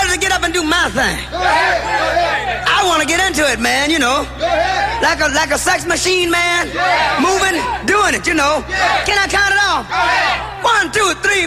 wanted to get up and do my thing. I want to get into it, man, you know. Like a sex machine, man. Moving, doing it, you know. Can I count it off? 1, 2, 3,